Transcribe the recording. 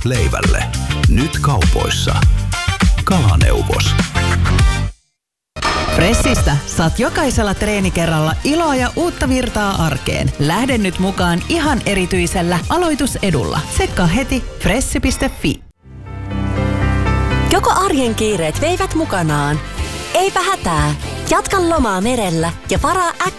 tähdet leivälle. Nyt kaupoissa. Kalaneuvos. Fressistä saat jokaisella treenikerralla iloa ja uutta virtaa arkeen. Lähde nyt mukaan ihan erityisellä aloitusedulla. Tsekkaa heti fressi.fi. Joko arjen kiireet veivät mukanaan? Eipä hätää. Jatka lomaa merellä ja varaa